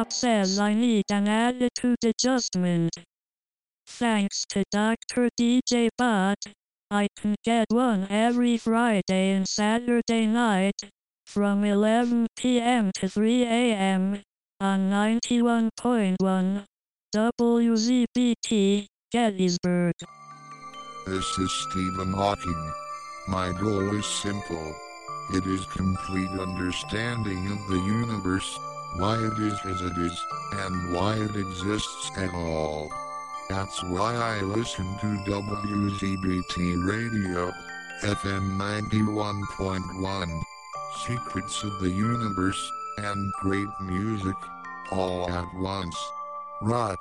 Bob says I need an attitude adjustment. Thanks to Dr. DJ Bot, I can get one every Friday and Saturday night from 11 p.m. to 3 a.m. on 91.1 WZBT, Gettysburg. This is Stephen Hawking. My goal is simple. It is complete understanding of the universe, why it is as it is, and why it exists at all. That's why I listen to WZBT Radio, FM 91.1, Secrets of the Universe, and great music, all at once. Rock.